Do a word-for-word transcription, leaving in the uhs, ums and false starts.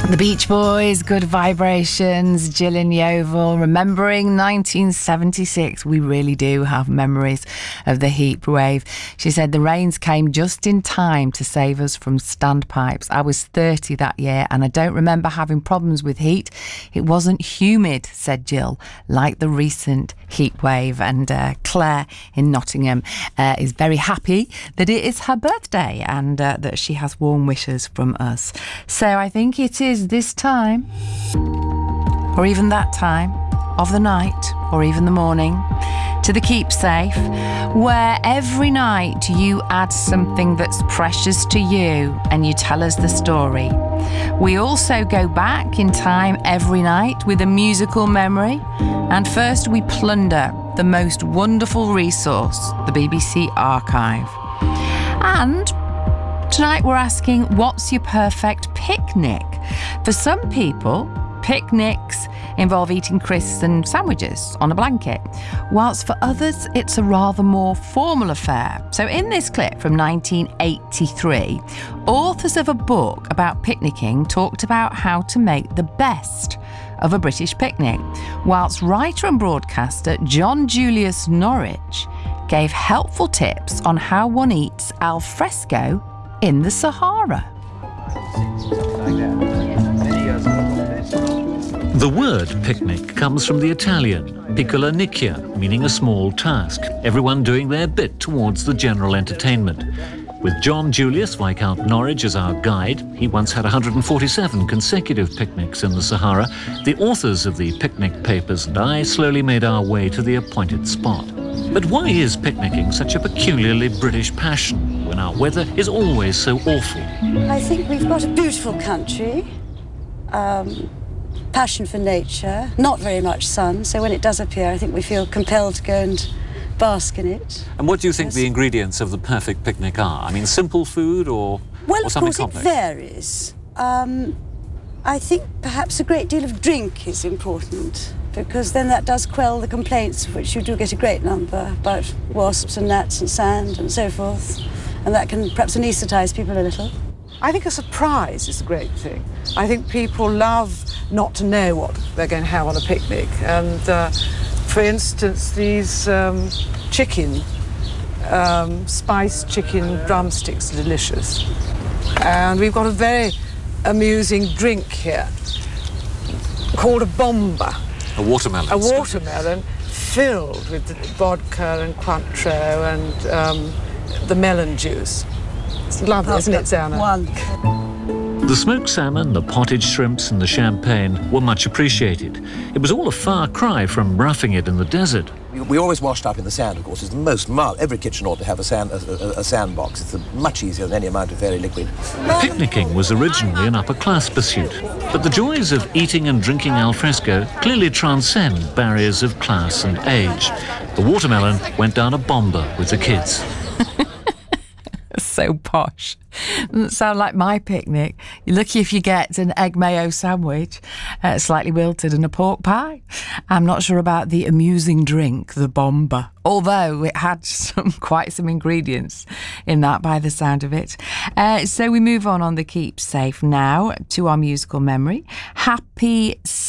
The Beach Boys, Good Vibrations, Gillian Yeovil, remembering nineteen seventy-six. We really do have memories of the heat wave. She said the rains came just in time to save us from standpipes. I was thirty that year and I don't remember having problems with heat. It wasn't humid, said Jill, like the recent heat wave. And uh, Claire in Nottingham uh, is very happy that it is her birthday and uh, that she has warm wishes from us. So I think it is this time, or even that time of the night, or even the morning, to the Keepsafe, where every night you add something that's precious to you and you tell us the story. We also go back in time every night with a musical memory, and first we plunder the most wonderful resource, the B B C Archive. And tonight we're asking, what's your perfect picnic? For some people, picnics involve eating crisps and sandwiches on a blanket, whilst for others it's a rather more formal affair. So in this clip from nineteen eighty-three, authors of a book about picnicking talked about how to make the best of a British picnic, whilst writer and broadcaster John Julius Norwich gave helpful tips on how one eats al fresco in the Sahara. The word picnic comes from the Italian piccola nicchia, meaning a small task, everyone doing their bit towards the general entertainment. With John Julius, Viscount Norwich, as our guide, he once had one hundred forty-seven consecutive picnics in the Sahara. The authors of the picnic papers and I slowly made our way to the appointed spot. But why is picnicking such a peculiarly British passion when our weather is always so awful? I think we've got a beautiful country, um, passion for nature, not very much sun, so when it does appear, I think we feel compelled to go and bask in it. And what do you think Yes. the ingredients of the perfect picnic are? I mean, simple food or, Well, or of something course, complex? it varies. Um, I think perhaps a great deal of drink is important, because then that does quell the complaints, of which you do get a great number, about wasps and gnats and sand and so forth, and that can perhaps anaesthetise people a little. I think a surprise is a great thing. I think people love not to know what they're going to have on a picnic. And uh, for instance, these um, chicken, um, spiced chicken drumsticks are delicious. And we've got a very amusing drink here called a bomba. A watermelon. A watermelon filled with vodka and Cointreau and um, the melon juice. It's lovely, isn't it, Zana? One. The smoked salmon, the pottage shrimps and the champagne were much appreciated. It was all a far cry from roughing it in the desert. We, we always washed up in the sand, of course. It's the most mild. Every kitchen ought to have a sand, a, a, a sandbox. It's much easier than any amount of fairy liquid. Picnicking was originally an upper-class pursuit, but the joys of eating and drinking al fresco clearly transcend barriers of class and age. The watermelon went down a bomber with the kids. So posh. Doesn't sound like my picnic. You're lucky if you get an egg mayo sandwich, uh, slightly wilted, and a pork pie. I'm not sure about the amusing drink, the bomba, although it had some quite some ingredients in that by the sound of it. Uh, so we move on on the Keepsafe now to our musical memory. Happy